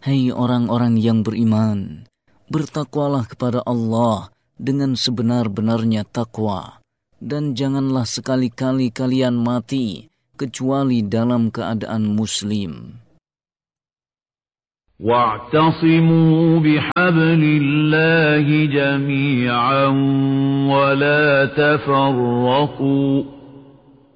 Hai orang-orang yang beriman, bertakwalah kepada Allah dengan sebenar-benarnya takwa, dan janganlah sekali-kali kalian mati kecuali dalam keadaan muslim. واعتصموا بحبل الله جميعا ولا تفرقوا